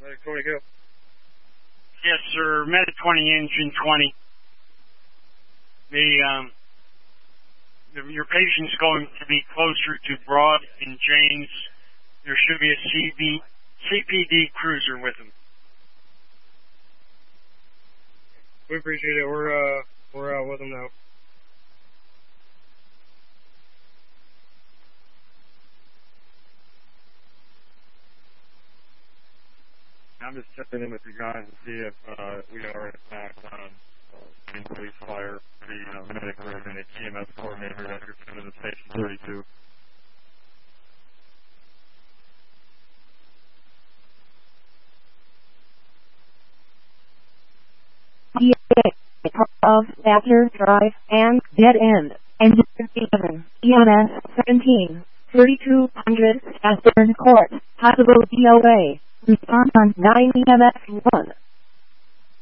Cody, go. Yes, sir. Medic 20, Engine 20. Your patient's going to be closer to Broad and James. There should be a CPD cruiser with him. We appreciate it. We're out with him now. I'm just checking in with you guys to see if we are in fact on police fire, the medic room and the EMS coordinator that are coming to station 32. Of Thatcher Drive and Dead End, Engine 11, EMS 17, 3200 Aspen Court, possible DOA, respond on 9 EMS 1.